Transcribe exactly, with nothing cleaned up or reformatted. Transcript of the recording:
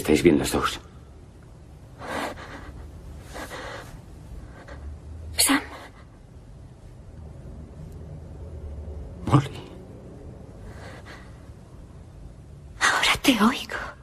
estáis bien las dos. Sam. Molly. Ahora te oigo.